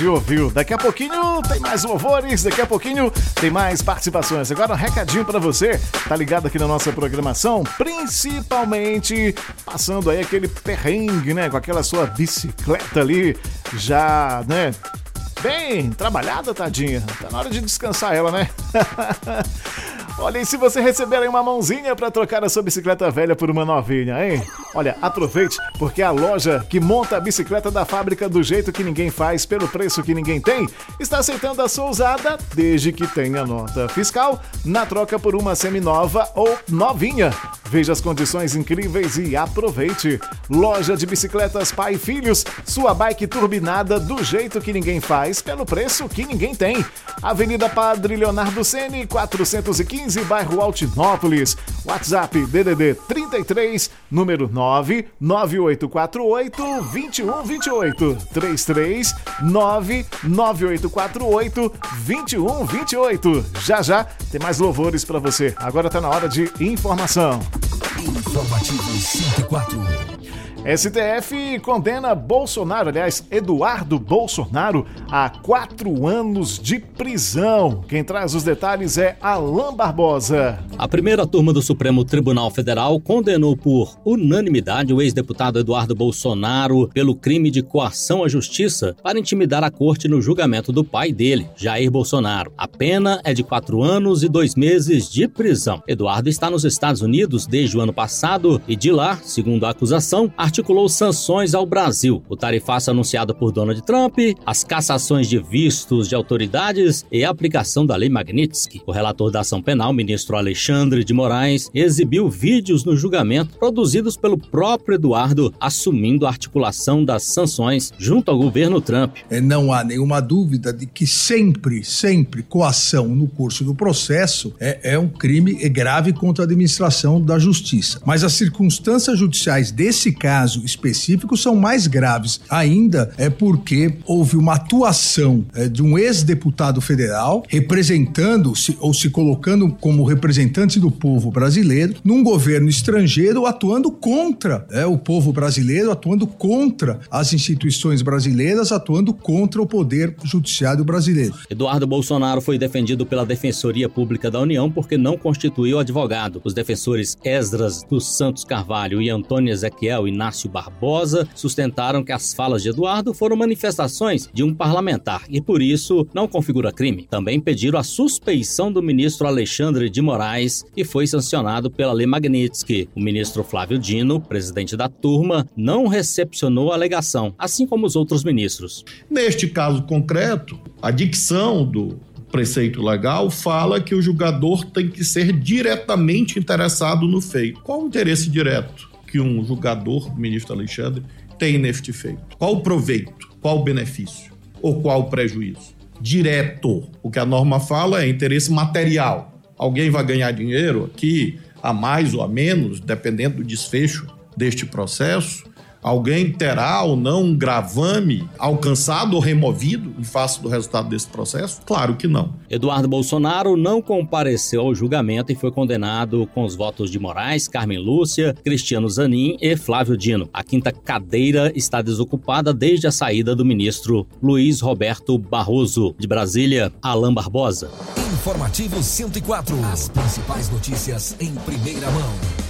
Ouviu? Daqui a pouquinho tem mais louvores, daqui a pouquinho tem mais participações. Agora um recadinho pra você, tá ligado aqui na nossa programação, principalmente passando aí aquele perrengue, né, com aquela sua bicicleta ali, já, né, bem trabalhada, tadinha. Tá na hora de descansar ela, né? Olha, e se você receber aí uma mãozinha para trocar a sua bicicleta velha por uma novinha, hein? Olha, aproveite, porque a loja que monta a bicicleta da fábrica do jeito que ninguém faz, pelo preço que ninguém tem, está aceitando a sua usada, desde que tenha nota fiscal, na troca por uma seminova ou novinha. Veja as condições incríveis e aproveite. Loja de bicicletas Pai e Filhos, sua bike turbinada do jeito que ninguém faz, pelo preço que ninguém tem. Avenida Padre Leonardo Ceni, 415, bairro Altinópolis. WhatsApp DDD 33, número 99848-2128. 3399848-2128. Já já tem mais louvores pra você. Agora tá na hora de informação. Informativo 104. STF condena Bolsonaro, aliás, Eduardo Bolsonaro, a 4 anos de prisão. Quem traz os detalhes é Alain Barbosa. A primeira turma do Supremo Tribunal Federal condenou por unanimidade o ex-deputado Eduardo Bolsonaro pelo crime de coação à justiça para intimidar a corte no julgamento do pai dele, Jair Bolsonaro. A pena é de 4 anos e 2 meses de prisão. Eduardo está nos Estados Unidos desde o ano passado e de lá, segundo a acusação, articulou sanções ao Brasil, o tarifaço anunciado por Donald Trump, as cassações de vistos de autoridades e a aplicação da Lei Magnitsky. O relator da ação penal, ministro Alexandre de Moraes, exibiu vídeos no julgamento produzidos pelo próprio Eduardo, assumindo a articulação das sanções junto ao governo Trump. Não há nenhuma dúvida de que sempre coação no curso do processo é um crime grave contra a administração da justiça. Mas as circunstâncias judiciais desse caso específico são mais graves ainda, porque houve uma atuação de um ex-deputado federal representando-se ou se colocando como representante do povo brasileiro num governo estrangeiro, atuando contra o povo brasileiro, atuando contra as instituições brasileiras, atuando contra o poder judiciário brasileiro. Eduardo Bolsonaro foi defendido pela Defensoria Pública da União porque não constituiu advogado. Os defensores Esdras dos Santos Carvalho e Antônio Ezequiel Inácio Barbosa sustentaram que as falas de Eduardo foram manifestações de um parlamentar e, por isso, não configura crime. Também pediram a suspeição do ministro Alexandre de Moraes, que foi sancionado pela Lei Magnitsky. O ministro Flávio Dino, presidente da turma, não recepcionou a alegação, assim como os outros ministros. Neste caso concreto, a dicção do preceito legal fala que o julgador tem que ser diretamente interessado no feito. Qual o interesse direto que um julgador, ministro Alexandre, tem neste feito? Qual o proveito? Qual o benefício? Ou qual o prejuízo? Direto. O que a norma fala é interesse material. Alguém vai ganhar dinheiro aqui, a mais ou a menos, dependendo do desfecho deste processo? Alguém terá ou não um gravame alcançado ou removido em face do resultado desse processo? Claro que não. Eduardo Bolsonaro não compareceu ao julgamento e foi condenado com os votos de Moraes, Carmen Lúcia, Cristiano Zanin e Flávio Dino. A quinta cadeira está desocupada desde a saída do ministro Luiz Roberto Barroso. De Brasília, Alain Barbosa. Informativo 104. As principais notícias em primeira mão.